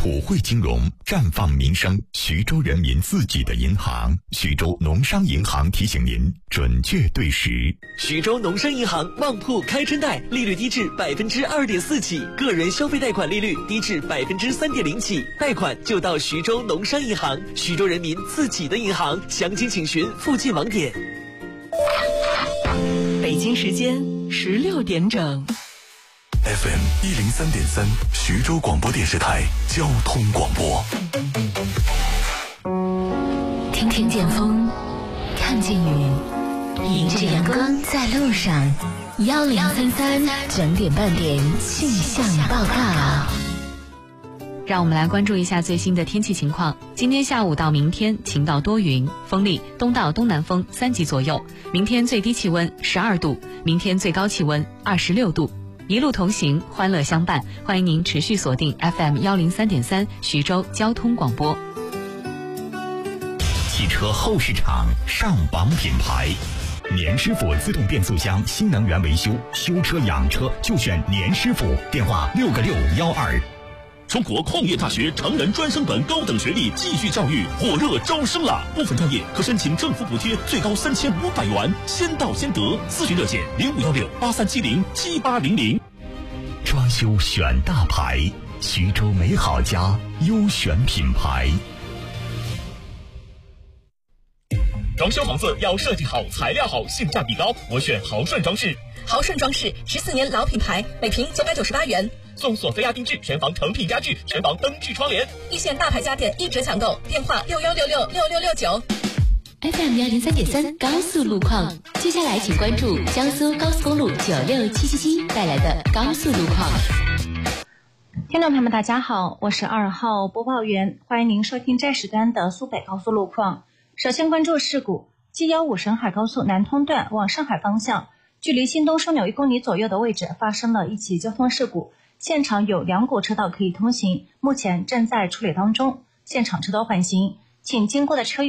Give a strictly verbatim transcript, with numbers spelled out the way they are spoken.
普惠金融，绽放民生，徐州人民自己的银行。徐州农商银行提醒您准确对时。 徐州农商银行旺铺开春贷，利率低至百分之二点四起，个人消费贷款利率低至百分之三点零起，贷款就到徐州农商银行，徐州人民自己的银行。详情请询附近网点。 北京时间十六点整。 F M 一零三点三，徐州广播电视台交通广播。 听听见风，看见雨，迎着阳光在路上。幺零三三整点半点气象报告。 让我们来关注一下最新的天气情况。今天下午到明天晴到多云，风力东到东南风三级左右。明天最低气温十二度，明天最高气温二十六度。一路同行，欢乐相伴，欢迎您持续锁定 F M 一零三点三徐州交通广播。 汽车后市场上榜品牌，年师傅自动变速箱新能源维修，修车养车就选年师傅，电话六个六幺二。 中国矿业大学成人专升本高等学历继续教育火热招生了，部分专业可申请政府补贴，最高三千五百元，先到先得。咨询热线零五幺六八三七零七八零零。 装修选大牌，徐州美好家优选品牌。 装修房子要设计好，材料好，性价比高，我选豪顺装饰。 豪顺装饰十四年老品牌，每平九百九十八元。 送索菲亚定制全房成品家具，全房灯具窗帘， 一线大牌家电一折抢购，电话六幺六六六六六九。 F M 幺零三点三高速路况，接下来请关注江苏高速公路九六七七七带来的高速路况。 听众朋友们，大家好，我是二号播报员，欢迎您收听这时段的苏北高速路况。首先关注事故，G一五沈海高速南通段往上海方向，距离新东枢纽一公里左右的位置发生了一起交通事故。现场有两股车道可以通行，目前正在处理当中，现场车道缓行，请经过的车